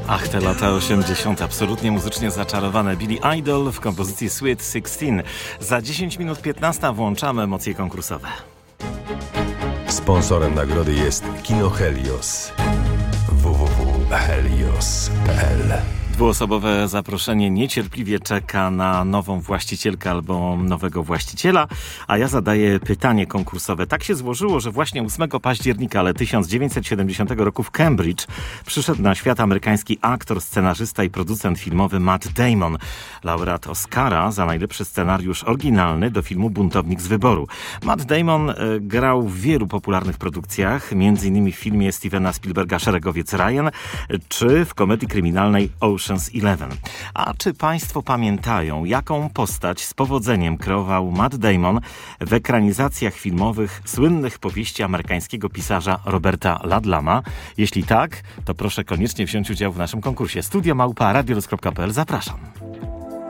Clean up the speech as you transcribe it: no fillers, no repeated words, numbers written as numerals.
Ach, te lata 80. absolutnie muzycznie zaczarowane. Billy Idol w kompozycji Sweet 16. Za 10 minut 15 włączamy emocje konkursowe. Sponsorem nagrody jest Kino Helios. www.helios.pl. Dwuosobowe zaproszenie niecierpliwie czeka na nową właścicielkę albo nowego właściciela, a ja zadaję pytanie konkursowe. Tak się złożyło, że właśnie 8 października 1970 roku w Cambridge przyszedł na świat amerykański aktor, scenarzysta i producent filmowy Matt Damon, laureat Oscara za najlepszy scenariusz oryginalny do filmu Buntownik z wyboru. Matt Damon grał w wielu popularnych produkcjach, m.in. w filmie Stevena Spielberga Szeregowiec Ryan, czy w komedii kryminalnej Ocean's 11. A czy Państwo pamiętają, jaką postać z powodzeniem kreował Matt Damon w ekranizacjach filmowych słynnych powieści amerykańskiego pisarza Roberta Ludluma? Jeśli tak, to proszę koniecznie wziąć udział w naszym konkursie. Studio @radioluz.pl. Zapraszam.